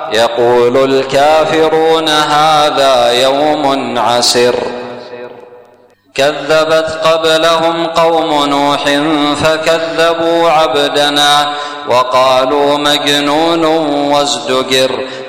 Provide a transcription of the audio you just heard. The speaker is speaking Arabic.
يقول الكافرون هذا يوم عسر. كذبت قبلهم قوم نوح فكذبوا عبدنا وقالوا مجنون وازدجر